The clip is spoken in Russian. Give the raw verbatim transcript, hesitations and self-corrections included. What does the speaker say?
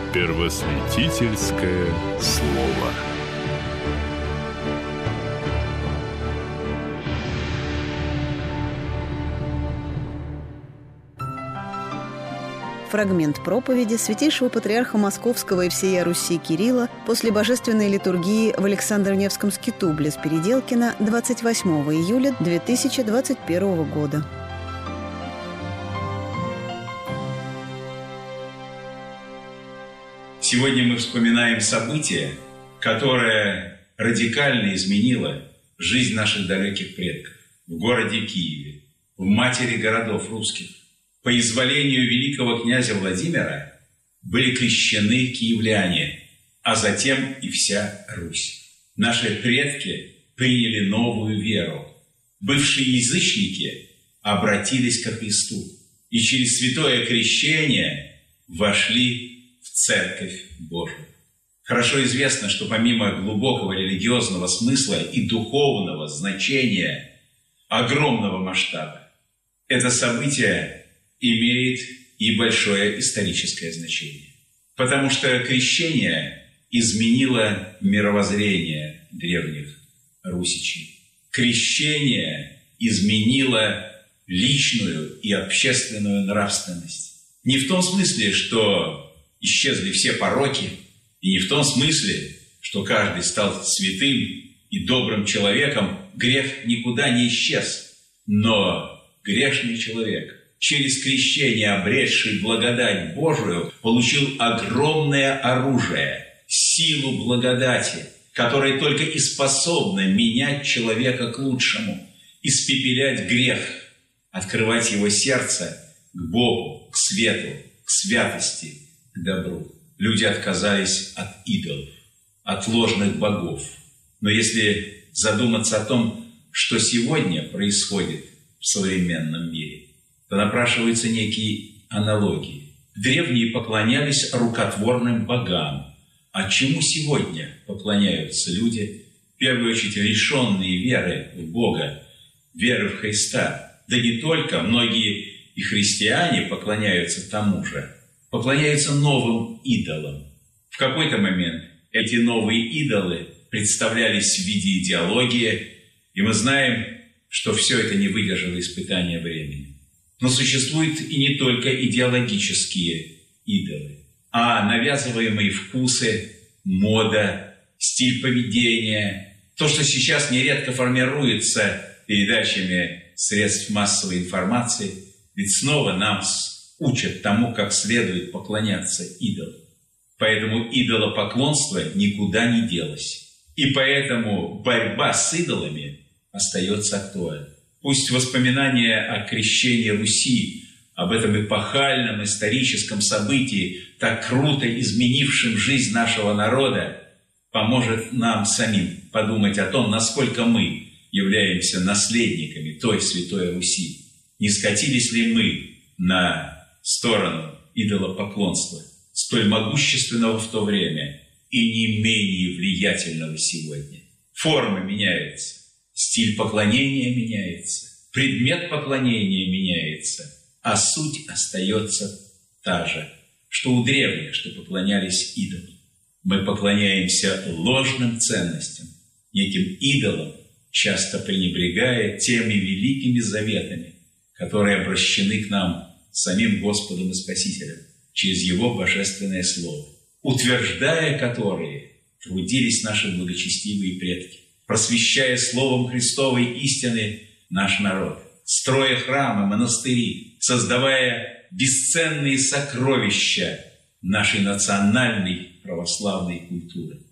Первосвятительское слово. Фрагмент проповеди святейшего патриарха Московского и всея Руси Кирилла после божественной литургии в Александро-Невском скиту близ Переделкина двадцать восьмого июля две тысячи двадцать первого года. Сегодня мы вспоминаем событие, которое радикально изменило жизнь наших далеких предков в городе Киеве, в матери городов русских. По изволению великого князя Владимира были крещены киевляне, а затем и вся Русь. Наши предки приняли новую веру. Бывшие язычники обратились ко Христу и через святое крещение вошли в Церковь Божию. Хорошо известно, что помимо глубокого религиозного смысла и духовного значения огромного масштаба, это событие имеет и большое историческое значение. Потому что крещение изменило мировоззрение древних русичей. Крещение изменило личную и общественную нравственность. Не в том смысле, что исчезли все пороки, и не в том смысле, что каждый стал святым и добрым человеком. Грех никуда не исчез. Но грешный человек, через крещение, обретший благодать Божию, получил огромное оружие, силу благодати, которая только и способна менять человека к лучшему, испепелять грех, открывать его сердце к Богу, к свету, к святости, к добру. Люди отказались от идолов, от ложных богов. Но если задуматься о том, что сегодня происходит в современном мире, то напрашиваются некие аналогии. Древние поклонялись рукотворным богам. А чему сегодня поклоняются люди? В первую очередь, лишенные веры в Бога, веры в Христа. Да не только, многие и христиане поклоняются тому же. Поклоняются новым идолам. В какой-то момент эти новые идолы представлялись в виде идеологии, и мы знаем, что все это не выдержало испытания времени. Но существуют и не только идеологические идолы, а навязываемые вкусы, мода, стиль поведения. То, что сейчас нередко формируется передачами средств массовой информации, ведь снова нам учат тому, как следует поклоняться идолам. Поэтому идолопоклонство никуда не делось. И поэтому борьба с идолами остается актуальной. Пусть воспоминания о крещении Руси, об этом эпохальном историческом событии, так круто изменившем жизнь нашего народа, поможет нам самим подумать о том, насколько мы являемся наследниками той Святой Руси. Не скатились ли мы на сторону идолопоклонства, столь могущественного в то время и не менее влиятельного сегодня? Форма меняется. Стиль поклонения меняется, предмет поклонения меняется, а суть остается та же, что у древних, что поклонялись идолам. Мы поклоняемся ложным ценностям, неким идолам, часто пренебрегая теми великими заветами, которые обращены к нам самим Господом и Спасителем через Его божественное Слово, утверждая которые трудились наши благочестивые предки, просвещая Словом Христовой истины наш народ, строя храмы, монастыри, создавая бесценные сокровища нашей национальной православной культуры.